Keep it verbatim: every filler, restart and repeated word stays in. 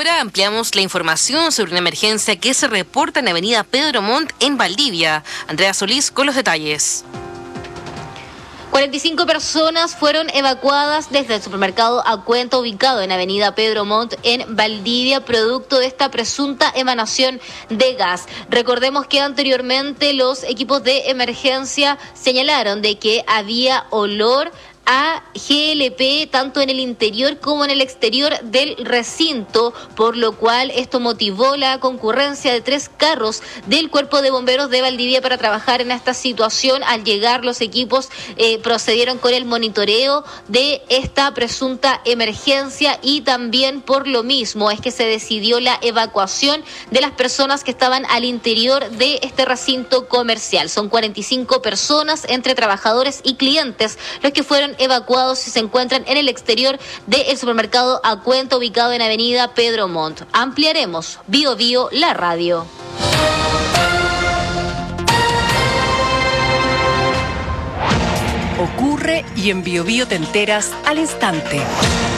hora ampliamos la información sobre una emergencia que se reporta en Avenida Pedro Montt en Valdivia. Andrea Solís con los detalles. cuarenta y cinco personas fueron evacuadas desde el supermercado Acuenta, ubicado en Avenida Pedro Montt en Valdivia, producto de esta presunta emanación de gas. Recordemos que anteriormente los equipos de emergencia señalaron de que había olor a G L P tanto en el interior como en el exterior del recinto, por lo cual esto motivó la concurrencia de tres carros del Cuerpo de Bomberos de Valdivia para trabajar en esta situación. Al llegar los equipos eh, procedieron con el monitoreo de esta presunta emergencia y también por lo mismo es que se decidió la evacuación de las personas que estaban al interior de este recinto comercial. Son cuarenta y cinco personas entre trabajadores y clientes los que fueron evacuados y se encuentran en el exterior del supermercado Acuenta, ubicado en Avenida Pedro Montt. Ampliaremos Bio Bio, la radio. Ocurre y en Bio Bio te enteras al instante.